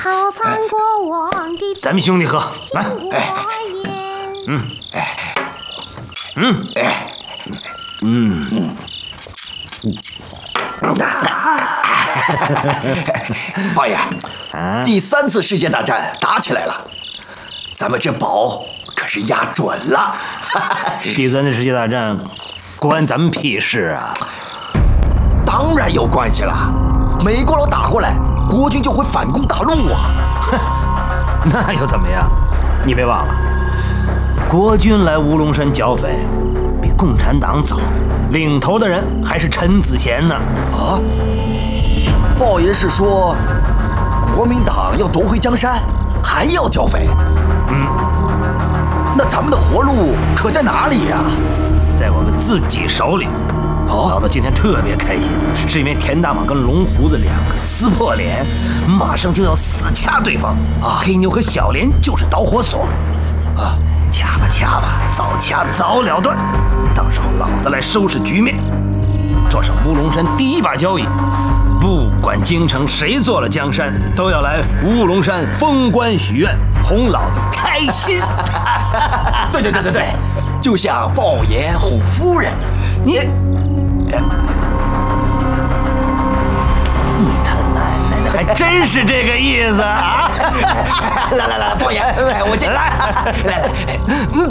好藏国王的咱们兄弟喝，来， 八爷，第3次世界大战打起来了，咱们这宝可是压准了。 第3次世界大战关咱们屁事啊？ 当然有关系了，美国佬打过来，国军就会反攻大陆啊。 那又怎么样？你别忘了，国军来乌龙山剿匪比共产党早，领头的人还是陈子贤呢。 啊？豹爷是说国民党要夺回江山，还要剿匪？那咱们的活路可在哪里呀？ 在我们自己手里。老子今天特别开心，是因为田大蟒跟龙胡子2个撕破脸，马上就要死掐对方啊！黑妞和小莲就是导火索啊！掐吧，早掐早了断，到时候老子来收拾局面，坐上乌龙山第1把交椅，不管京城谁做了江山，都要来乌龙山封官许愿，哄老子开心。 对，就像豹爷哄夫人，你他奶奶的，还真是这个意思啊！ 来，豹爷，我进来，来，